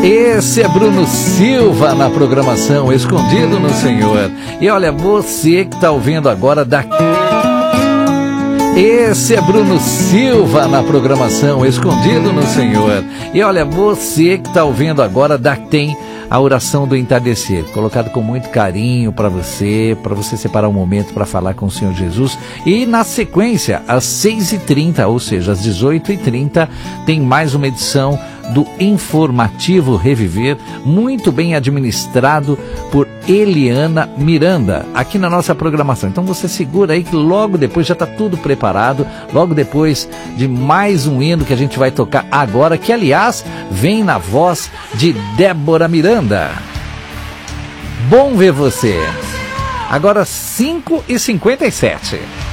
Esse é Bruno Silva na programação Escondido no Senhor. E olha, você que está ouvindo agora Esse é Bruno Silva na programação Escondido no Senhor. E olha, você que está ouvindo agora tem a oração do entardecer, colocado com muito carinho para você separar um momento para falar com o Senhor Jesus. E na sequência, às 6h30, ou seja, às 18h30, tem mais uma edição do Informativo Reviver, muito bem administrado por Eliana Miranda, aqui na nossa programação. Então você segura aí que logo depois já está tudo preparado, logo depois de mais um hino que a gente vai tocar agora, que aliás vem na voz de Débora Miranda. Bom ver você. Agora 5h57.